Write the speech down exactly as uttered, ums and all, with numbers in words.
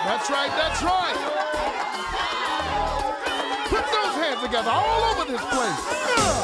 That's right, that's right. Put those hands together all over this place.